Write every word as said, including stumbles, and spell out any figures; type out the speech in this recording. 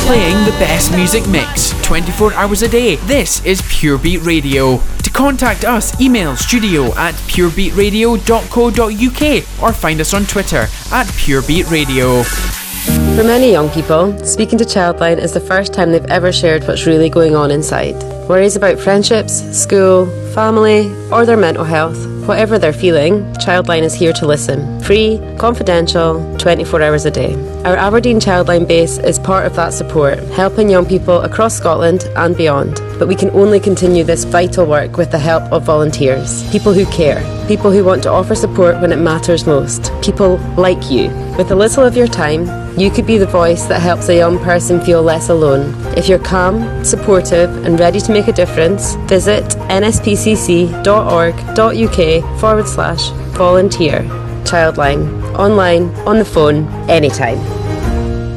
playing the best music mix twenty-four hours a day. This is Pure Beat Radio. To contact us, email studio at purebeatradio dot co dot uk or find us on Twitter at purebeatradio. For many young people, speaking to Childline is the first time they've ever shared what's really going on inside. Worries about friendships, school, family, or their mental health. Whatever they're feeling, Childline is here to listen. Free, confidential, twenty-four hours a day. Our Aberdeen Childline base is part of that support, helping young people across Scotland and beyond. But we can only continue this vital work with the help of volunteers. People who care. People who want to offer support when it matters most. People like you. With a little of your time, you could be the voice that helps a young person feel less alone. If you're calm, supportive and ready to make a difference, visit nspcc.org.uk forward slash volunteer. Childline. Online, on the phone, anytime.